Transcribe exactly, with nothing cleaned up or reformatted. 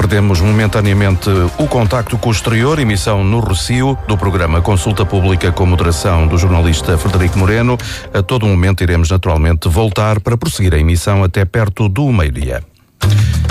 Perdemos momentaneamente o contacto com o exterior, emissão no Rossio do programa Consulta Pública com moderação do jornalista Frederico Moreno. A todo momento iremos naturalmente voltar para prosseguir a emissão até perto do meio-dia.